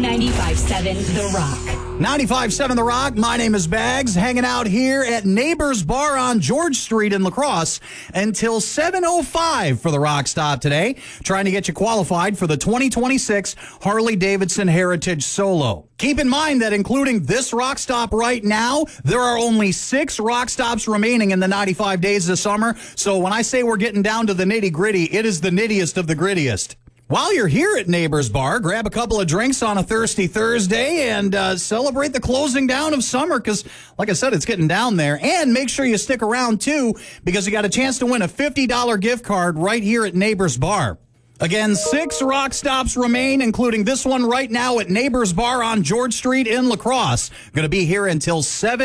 95.7 The Rock. 95.7 The Rock. My name is Bags, hanging out here at Neighbors Bar on George Street in La Crosse until 7:05 for the Rock Stop today, trying to get you qualified for the 2026 Harley-Davidson Heritage Solo. Keep in mind that including this Rock Stop right now, there are only 6 Rock Stops remaining in the 95 days of summer. So when I say we're getting down to the nitty-gritty, it is the nittiest of the grittiest. While you're here at Neighbors Bar, grab a couple of drinks on a thirsty Thursday and celebrate the closing down of summer because, like I said, it's getting down there. And make sure you stick around, too, because you got a chance to win a $50 gift card right here at Neighbors Bar. Again, 6 Rock Stops remain, including this one right now at Neighbors Bar on George Street in La Crosse. Going to be here until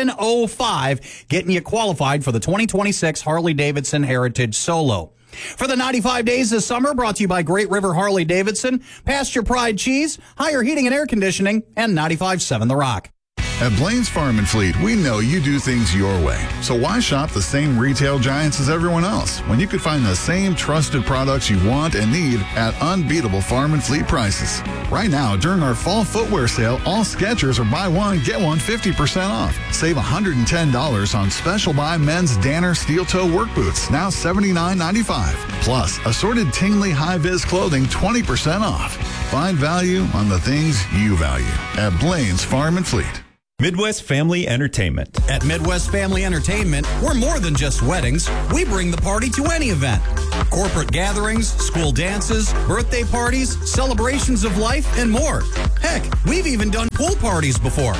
7:05, getting you qualified for the 2026 Harley-Davidson Heritage Solo. For the 95 days of summer, brought to you by Great River Harley-Davidson, Pasture Pride Cheese, Higher Heating and Air Conditioning, and 95.7 The Rock. At Blaine's Farm and Fleet, we know you do things your way. So why shop the same retail giants as everyone else when you could find the same trusted products you want and need at unbeatable farm and fleet prices? Right now, during our fall footwear sale, all Skechers are buy one, get one 50% off. Save $110 on special buy men's Danner steel toe work boots, now $79.95. Plus, assorted Tingley high-vis clothing 20% off. Find value on the things you value at Blaine's Farm and Fleet. Midwest Family Entertainment. At Midwest Family Entertainment, we're more than just weddings. We bring the party to any event. Corporate gatherings, school dances, birthday parties, celebrations of life, and more. Heck, we've even done pool parties before.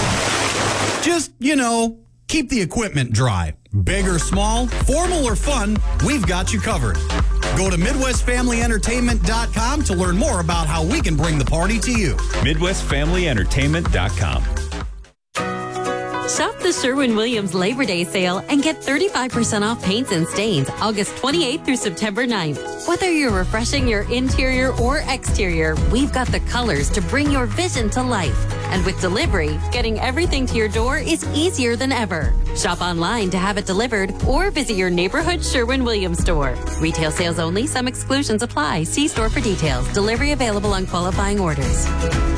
Just, keep the equipment dry. Big or small, formal or fun, we've got you covered. Go to MidwestFamilyEntertainment.com to learn more about how we can bring the party to you. MidwestFamilyEntertainment.com. Shop the Sherwin-Williams Labor Day sale and get 35% off paints and stains August 28th through September 9th. Whether you're refreshing your interior or exterior, we've got the colors to bring your vision to life. And with delivery, getting everything to your door is easier than ever. Shop online to have it delivered or visit your neighborhood Sherwin-Williams store. Retail sales only. Some exclusions apply. See store for details. Delivery available on qualifying orders.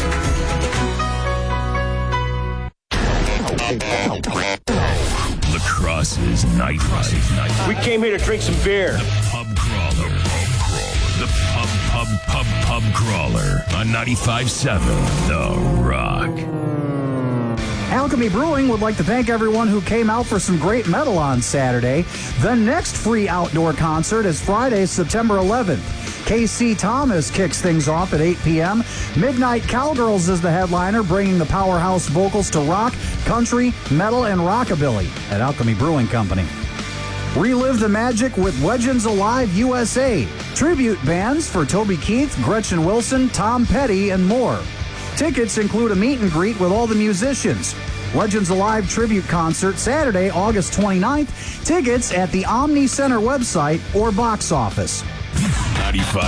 La Crosse's nightlife. We came here to drink some beer. The Pub Crawler. The Pub Crawler on 95.7 The Rock. Alchemy Brewing would like to thank everyone who came out for some great metal on Saturday. The next free outdoor concert is Friday, September 11th. KC Thomas kicks things off at 8 p.m. Midnight Cowgirls is the headliner, bringing the powerhouse vocals to rock, country, metal, and rockabilly at Alchemy Brewing Company. Relive the magic with Legends Alive USA. Tribute bands for Toby Keith, Gretchen Wilson, Tom Petty, and more. Tickets include a meet and greet with all the musicians. Legends Alive Tribute Concert, Saturday, August 29th. Tickets at the Omni Center website or box office. 95.7